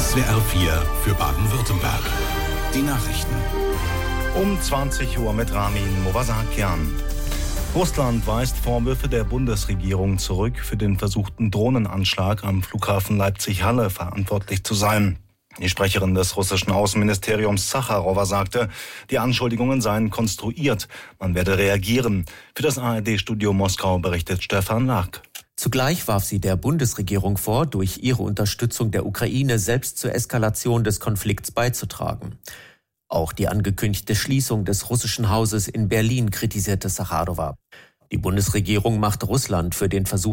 SWR 4 für Baden-Württemberg. Die Nachrichten. Um 20 Uhr mit Ramin Movasakian. Russland weist Vorwürfe der Bundesregierung zurück, für den versuchten Drohnenanschlag am Flughafen Leipzig-Halle verantwortlich zu sein. Die Sprecherin des russischen Außenministeriums Zacharowa sagte, die Anschuldigungen seien konstruiert. Man werde reagieren. Für das ARD-Studio Moskau berichtet Stefan Lack. Zugleich warf sie der Bundesregierung vor, durch ihre Unterstützung der Ukraine selbst zur Eskalation des Konflikts beizutragen. Auch die angekündigte Schließung des russischen Hauses in Berlin kritisierte Zacharowa. Die Bundesregierung macht Russland für den Versuch